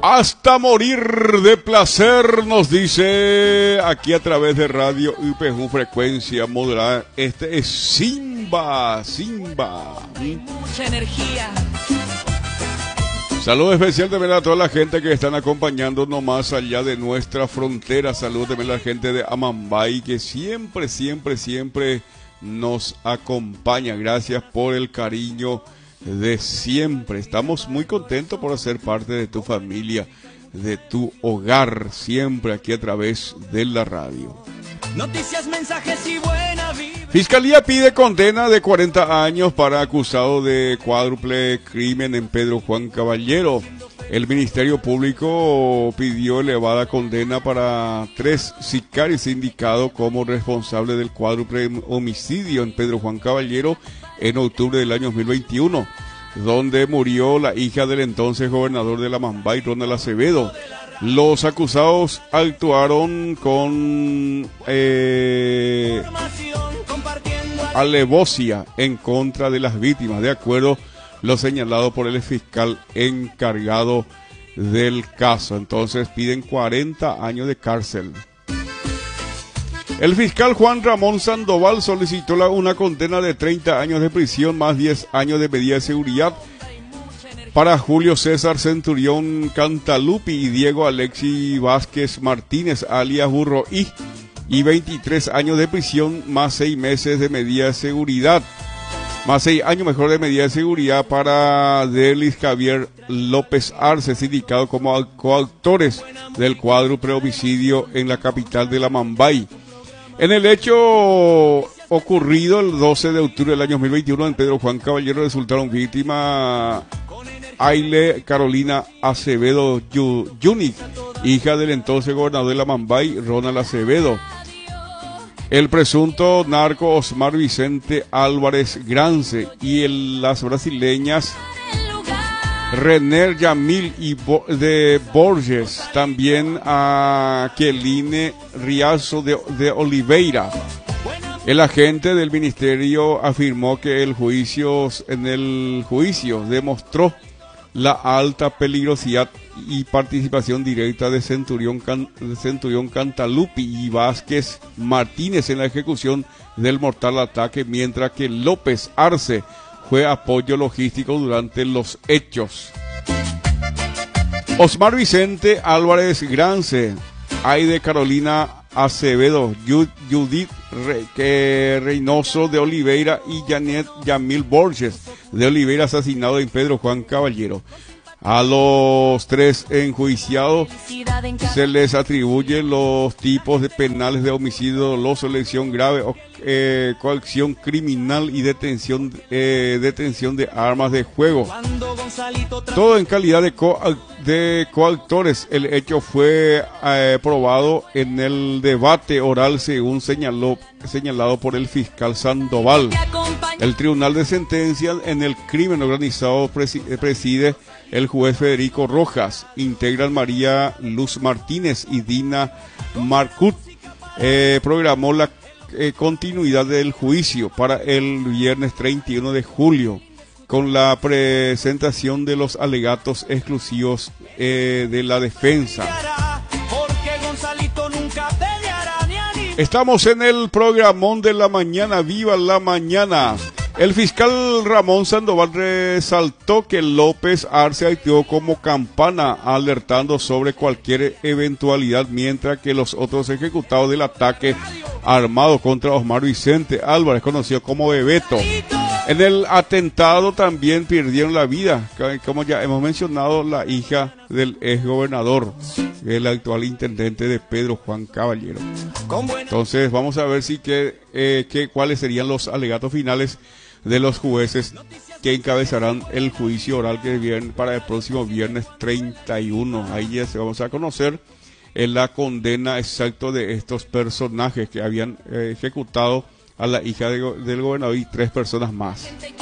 Hasta morir de placer, nos dice aquí a través de Radio UPJ frecuencia modulada. Este es Simba. Mucha energía. Saludo especial también a toda la gente que están acompañándonos más allá de nuestra frontera. Saludo también a la gente de Amambay que siempre nos acompaña. Gracias por el cariño de siempre. Estamos muy contentos por ser parte de tu familia, de tu hogar, siempre aquí a través de la radio. Noticias, mensajes y buena vida. Fiscalía pide condena de 40 años para acusado de cuádruple crimen en Pedro Juan Caballero. El Ministerio Público pidió elevada condena para 3 sicarios indicados como responsables del cuádruple homicidio en Pedro Juan Caballero en octubre del año 2021, donde murió la hija del entonces gobernador de la Amambay, Ronald Acevedo. Los acusados actuaron con alevosía en contra de las víctimas, de acuerdo a lo señalado por el fiscal encargado del caso. Entonces piden 40 años de cárcel. El fiscal Juan Ramón Sandoval solicitó una condena de 30 años de prisión más 10 años de medida de seguridad para Julio César Centurión Cantalupi y Diego Alexi Vázquez Martínez, alias Burro y 23 años de prisión más 6 meses de medida de seguridad. Más 6 años mejor de medida de seguridad para Delis Javier López Arce, indicado como coautores del cuádruple homicidio en la capital de la Amambay. En el hecho ocurrido el 12 de octubre del año 2021 en Pedro Juan Caballero resultaron víctimas Aile Carolina Acevedo Yunic, hija del entonces gobernador de la Amambay, Ronald Acevedo. El presunto narco Osmar Vicente Álvarez Grance y las brasileñas René Yamil y de Borges, también a Keline Riazo de Oliveira. El agente del ministerio afirmó que en el juicio demostró la alta peligrosidad y participación directa de Centurión Cantalupi y Vázquez Martínez en la ejecución del mortal ataque, mientras que López Arce fue apoyo logístico durante los hechos. Osmar Vicente Álvarez Grance, Aide Carolina Acevedo, Judith Reynoso de Oliveira y Janet Yamil Borges de Oliveira, asesinado en Pedro Juan Caballero. A los 3 enjuiciados se les atribuye los tipos de penales de homicidio doloso, lesión grave, coacción criminal y detención de armas de juego. Todo en calidad de coautores. El hecho fue probado en el debate oral, según señalado por el fiscal Sandoval. El tribunal de sentencia en el crimen organizado preside el juez Federico Rojas. Integran María Luz Martínez y Dina Marcut. Programó la continuidad del juicio para el viernes 31 de julio con la presentación de los alegatos exclusivos de la defensa. Estamos en el programón de la mañana, viva la mañana. El fiscal Ramón Sandoval resaltó que López Arce actuó como campana alertando sobre cualquier eventualidad, mientras que los otros ejecutados del ataque armado contra Osmar Vicente Álvarez, conocido como Bebeto, en el atentado también perdieron la vida, como ya hemos mencionado, la hija del ex gobernador, el actual intendente de Pedro Juan Caballero. Entonces vamos a ver cuáles serían los alegatos finales de los jueces que encabezarán el juicio oral que viene para el próximo viernes 31. Ahí ya se vamos a conocer la condena exacta de estos personajes que habían ejecutado a la hija del gobernador y 3 personas más.